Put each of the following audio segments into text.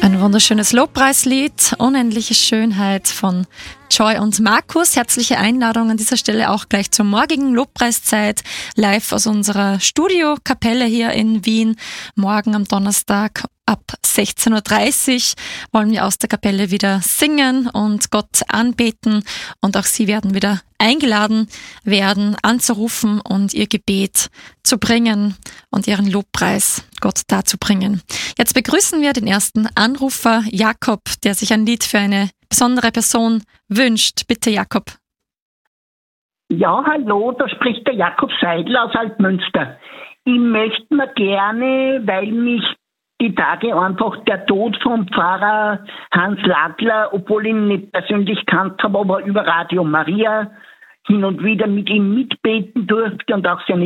Ein wunderschönes Lobpreislied, Unendliche Schönheit von Joy und Markus. Herzliche Einladung an dieser Stelle auch gleich zur morgigen Lobpreiszeit, live aus unserer Studiokapelle hier in Wien. Morgen am Donnerstag ab 16.30 Uhr wollen wir aus der Kapelle wieder singen und Gott anbeten. Und auch Sie werden wieder eingeladen werden, anzurufen und Ihr Gebet zu bringen und Ihren Lobpreis Gott darzubringen. Jetzt begrüßen wir den ersten Anrufer, Jakob, der sich ein Lied für eine besondere Person wünscht. Bitte, Jakob. Ja, hallo, da spricht der Jakob Seidler aus Altmünster. Ich möchte mir gerne, weil mich die Tage einfach der Tod vom Pfarrer Hans Lagler, obwohl ich ihn nicht persönlich kannt habe, aber über Radio Maria hin und wieder mit ihm mitbeten durfte und auch seine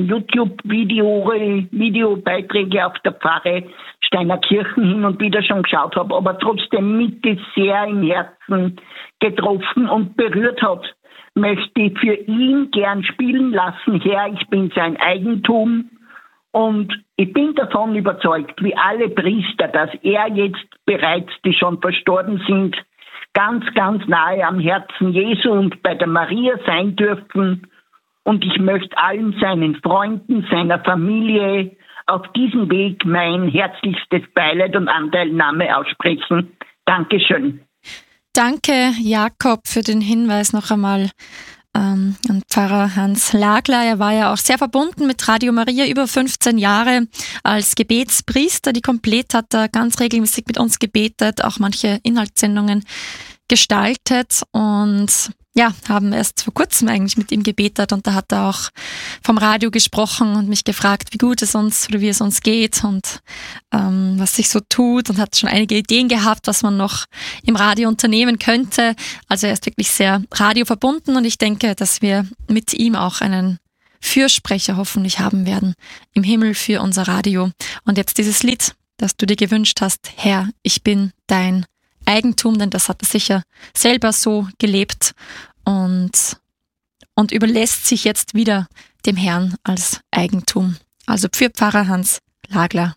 YouTube-Videobeiträge auf der Pfarre Steinerkirchen hin und wieder schon geschaut habe, aber trotzdem mich das sehr im Herzen getroffen und berührt hat, möchte ich für ihn gern spielen lassen. Herr, ich bin sein Eigentum. Und ich bin davon überzeugt, wie alle Priester, dass er jetzt bereits, die schon verstorben sind, ganz, ganz nahe am Herzen Jesu und bei der Maria sein dürfen. Und ich möchte allen seinen Freunden, seiner Familie auf diesem Weg mein herzlichstes Beileid und Anteilnahme aussprechen. Dankeschön. Danke, Jakob, für den Hinweis noch einmal an Pfarrer Hans Lagler. Er war ja auch sehr verbunden mit Radio Maria, über 15 Jahre als Gebetspriester. Die Komplett hat er ganz regelmäßig mit uns gebetet, auch manche Inhaltssendungen gestaltet und ja, haben erst vor kurzem eigentlich mit ihm gebetet und da hat er auch vom Radio gesprochen und mich gefragt, wie gut es uns oder wie es uns geht und was sich so tut und hat schon einige Ideen gehabt, was man noch im Radio unternehmen könnte. Also er ist wirklich sehr radioverbunden und ich denke, dass wir mit ihm auch einen Fürsprecher hoffentlich haben werden im Himmel für unser Radio. Und jetzt dieses Lied, das du dir gewünscht hast, Herr, ich bin dein Eigentum, denn das hat er sicher selber so gelebt und überlässt sich jetzt wieder dem Herrn als Eigentum. Also für Pfarrer Hans Lagler